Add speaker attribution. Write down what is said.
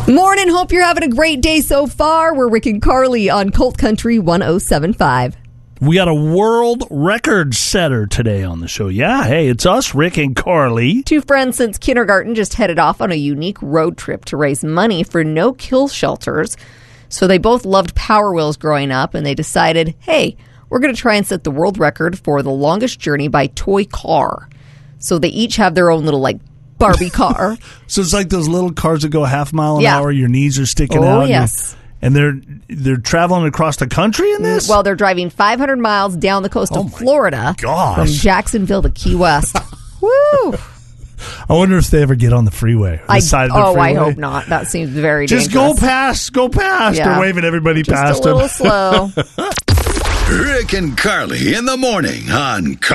Speaker 1: Morning, hope you're having a great day so far. We're Rick and Carly on Colt Country 107.5.
Speaker 2: We got a world record setter today on the show. Yeah, hey, it's us, Rick and Carly.
Speaker 1: Two friends since kindergarten just headed off on a unique road trip to raise money for no-kill shelters. So they both loved Power Wheels growing up, and they decided, hey, we're going to try and set the world record for the longest journey by toy car. So they each have their own little, Barbie car.
Speaker 2: So it's like those little cars that go half mile an hour, your knees are sticking out.
Speaker 1: Oh, yes.
Speaker 2: And they're traveling across the country in this?
Speaker 1: Well, they're driving 500 miles down the coast of Florida from Jacksonville to Key West. Woo!
Speaker 2: I wonder if they ever get on the freeway. Side of the freeway.
Speaker 1: I hope not. That seems very
Speaker 2: dangerous. Just go past.
Speaker 1: Yeah.
Speaker 2: They're waving everybody past
Speaker 1: them. Just a little slow.
Speaker 3: Rick and Carly in the morning on